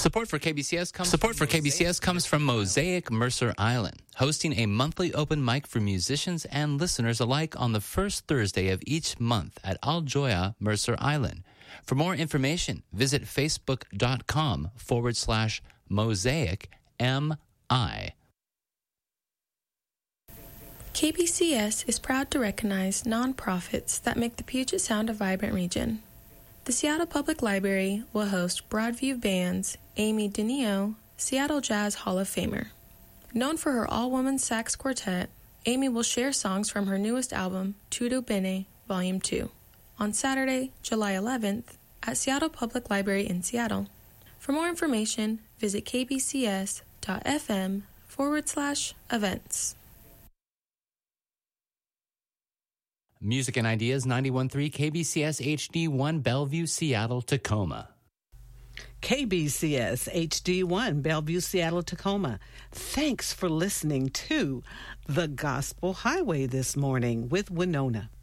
Support for KBCS comes from Mosaic Mercer Island, hosting a monthly open mic for musicians and listeners alike on the first Thursday of each month at Al Joya, Mercer Island. For more information, visit facebook.com/mosaic-MI. KBCS is proud to recognize nonprofits that make the Puget Sound a vibrant region. The Seattle Public Library will host Broadview Band's Amy DeNeo, Seattle Jazz Hall of Famer. Known for her all-woman sax quartet, Amy will share songs from her newest album, Tutto Bene, Volume 2, on Saturday, July 11th, at Seattle Public Library in Seattle. For more information, visit kbcs.fm/events. Music and Ideas 91.3 KBCS HD1 Bellevue, Seattle, Tacoma. KBCS HD1 Bellevue, Seattle, Tacoma. Thanks for listening to The Gospel Highway this morning with Winona.